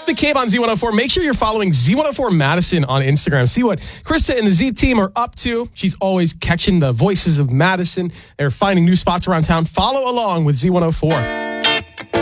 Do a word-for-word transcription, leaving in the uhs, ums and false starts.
McCabe on Z one oh four. Make sure you're following Z one oh four Madison on Instagram. See what Krista and the Z team are up to. She's always catching the voices of Madison. They're finding new spots around town. Follow along with Z one oh four.